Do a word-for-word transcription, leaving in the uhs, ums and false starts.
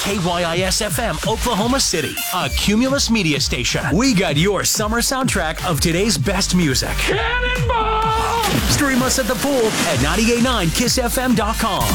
K Y I S F M, Oklahoma City, a Cumulus media station. We got your summer soundtrack of today's best music. Cannonball! Stream us at the pool at nine eight nine kiss f m dot com.